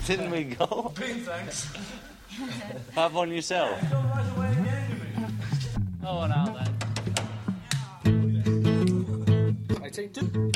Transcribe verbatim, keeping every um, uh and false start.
Didn't we go? Been, thanks. Have one yourself. Come right away again. Oh, one out then. I take two.